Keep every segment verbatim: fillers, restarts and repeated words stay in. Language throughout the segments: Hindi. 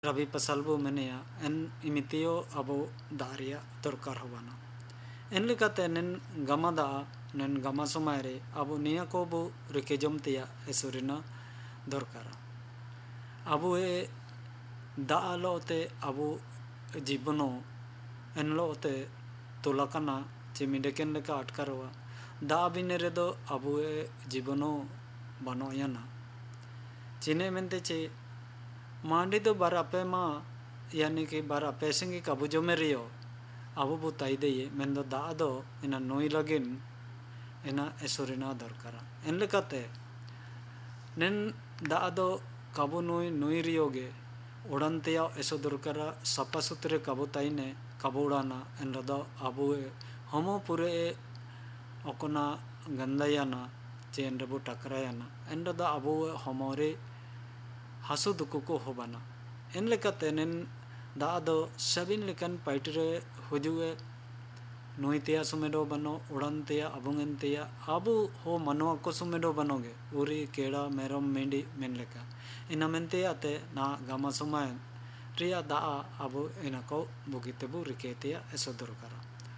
रबी फसल बो मेनेया एन इमितियो अबो दारिया दरकार होबाना एन लेकाते नेन गमा दा नेन गमा समय रे अबो निया को बो रिके जमतिया एसुरिना दरकारा अबो ए दा लोते अबो जीवनो एन लोते तोलाकाना चिमिडेकेन लेका अटकारोवा दा बिने रे दो अबो ए जीवनो बनोयाना चिने मेनते चे मांडी तो बार अपे मा यानी कि बार अपे सिंगी कबु जमे रियो अबो बुताई दे ये मेन दो दा दो इना नोई लगिन इना एसुरिना दरकारा एन लेकाते नेन दा दो कबु नोई नोई रियोगे उड़नतिया एसो दरकारा सपा सुतरे कबु ताईने कबु उड़ाना एन रदो अबो हमो पूरे ओकोना गंदायाना चेन रबो टकरायाना एन रदो अबो हमोरे हासु दुकु को होबाना एन लेकाते नेन दा दो सबिन लेकन पाइटरे हुजुए नोइतिया सुमेडो बनो उड़नतिया अबुंगनतिया अबु हो मनवा को सुमेडो बनोगे उरी केड़ा मेरम मेंडी मेन लेका इना मेनते आते ना गामा सुमाय रिया दा अबु इना को बुगितेबु रिकेतिया एसो दरकारा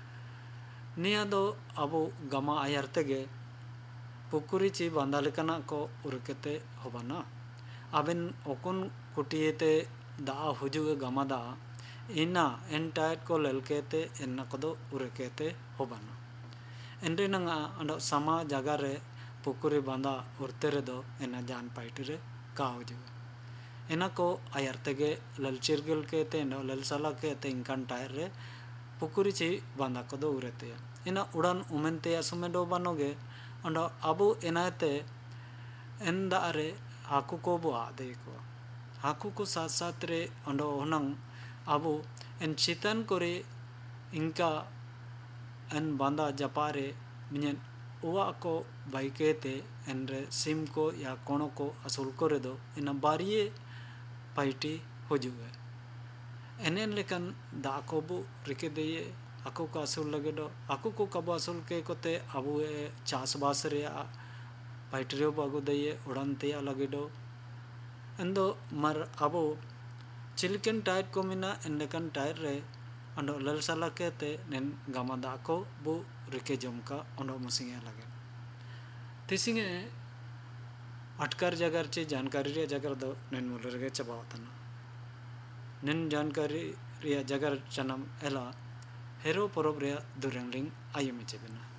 निया दो अबु गमा आयरतेगे पुकुरी ची बांधा लेकाना को उरकेते होबाना अबेन ओकुन कुटियेते दा हुजुए गमा दा इना एंटाइट को ललकेते एन्ना को दो उरकेते होबाना एंरे नंगा अंडो समा जगह रे पुकुरी बांधा उरते रे दो एना जान पाइटरे का हुजुए एना को आयरतेगे ललचिरगल केते एंडो ललसला केते इंकान टायर रे पुकुरी ची बांधा को दो उरते इना उड़ान उमेनते असुमेडो बनोगे अंडो अबु एनाते एन दा रे हाकु को बो आदे को हाकु को साथ साथ रे अंडो होनंग अबो एन चितन करे इनका एन बांधा जपारे मिनन उवा को बाइकेते एन रे सिम को या कोनो को असुल करे दो इन बारिये पाइटी हुजुए एनेन लेकन दा को बो रिके देये आको को असुल लगे दो आको को कबो असुल के कोते अबो ए चास बास रे पाइटरियो बागो दये उड़नतिया लगे दो एंदो मर अबो चिलकेन टाइट को मिना एंडकन टायर रे अंडो ललसला केते नेन गमा दा को बो रिके जमका अंडो मुसिंगे लगे तिसिंगे अटकर जगर चे जानकारी रे जगर दो नेन मुलर गे चबावतना नेन जानकारी रे जगर चनम एला हेरो परब रे दुरंगलिंग आयुमे चेबना